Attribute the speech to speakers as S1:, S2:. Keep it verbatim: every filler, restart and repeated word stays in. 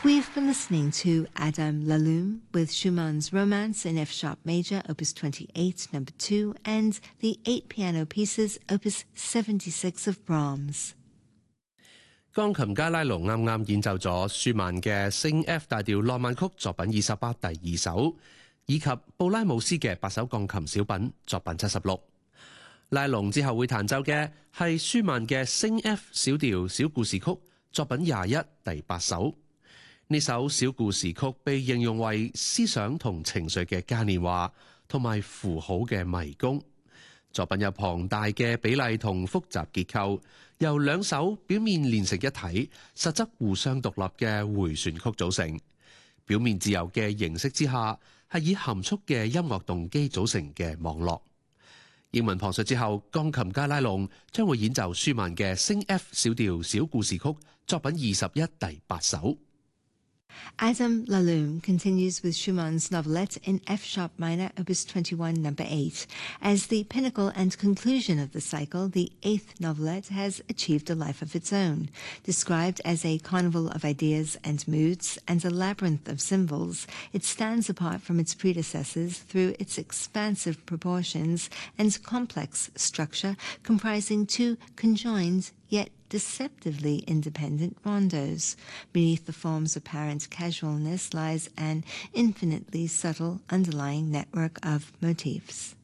S1: We've been listening to Adam Laloum with Schumann's Romance in F-sharp major, opus twenty-eight, number two, and the eight piano pieces, opus seventy-six of Brahms.
S2: 鋼琴家拉龍啱啱演奏咗舒曼嘅升 F 大調浪漫曲作品二十八第二首，以及布拉姆斯嘅八首鋼琴小品作品七十六。拉龍之後會彈奏嘅係舒曼嘅升 F 小調小故事曲作品廿一第八首。呢首小故事曲被形容為思想同情緒嘅嘉年華，同埋符號嘅迷宮。作品有龐大嘅比例同複雜結構，由兩首表面連成一體，實則互相獨立嘅迴旋曲組成。表面自由嘅形式之下，係以含蓄嘅音樂動機組成嘅網絡。英文旁述之後，鋼琴家拉龍將會演奏舒曼嘅升 F 小調小故事曲作品二十一第八首。
S1: Adam Laloum continues with Schumann's Novelette in F-sharp minor, opus twenty-one, number eight. As the pinnacle and conclusion of the cycle, the eighth novelette has achieved a life of its own. Described as a carnival of ideas and moods and a labyrinth of symbols, it stands apart from its predecessors through its expansive proportions and complex structure, comprising two conjoined yet deceptively independent rondos. Beneath the form's apparent casualness lies an infinitely subtle underlying network of motifs.